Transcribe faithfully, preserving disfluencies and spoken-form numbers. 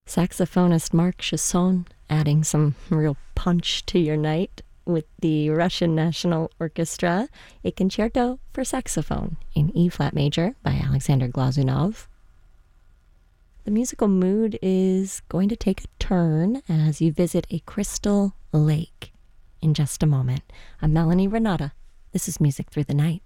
Saxophonist Marc Chesson adding some real punch to your night with the Russian National Orchestra, a concerto for saxophone in E-flat major by Alexander Glazunov. The musical mood is going to take a turn as you visit a crystal lake in just a moment. I'm Melanie Renata. This is Music Through the Night.